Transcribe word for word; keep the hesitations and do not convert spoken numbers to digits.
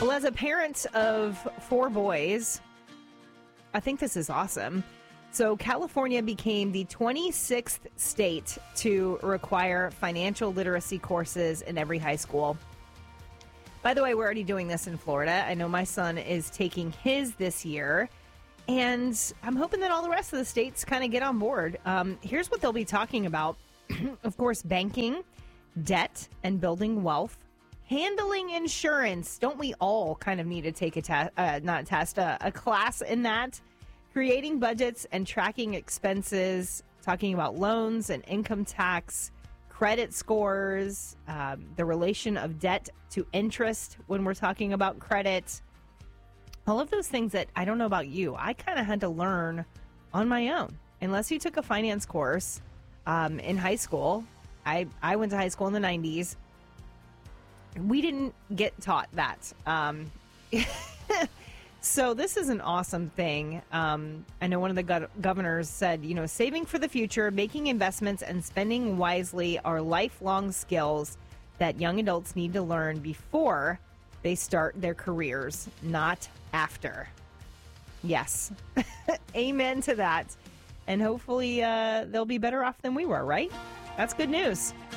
Well, as a parent of four boys, I think this is awesome. So California became the twenty-sixth state to require financial literacy courses in every high school. By the way, we're already doing this in Florida. I know my son is taking his this year, and I'm hoping that all the rest of the states kind of get on board. Um, here's what they'll be talking about. Of course, banking, debt, and building wealth. Handling insurance. Don't we all kind of need to take a test, uh, not a test, uh, a class in that? Creating budgets and tracking expenses, talking about loans and income tax, credit scores, um, the relation of debt to interest when we're talking about credit. All of those things that I don't know about you, I kind of had to learn on my own. Unless you took a finance course um, in high school. I, I went to high school in the nineties. We didn't get taught that. Um, so this is an awesome thing. Um, I know one of the go- governors said, you know, saving for the future, making investments, and spending wisely are lifelong skills that young adults need to learn before they start their careers, not after. Yes. Amen to that. And hopefully uh, they'll be better off than we were, right? That's good news.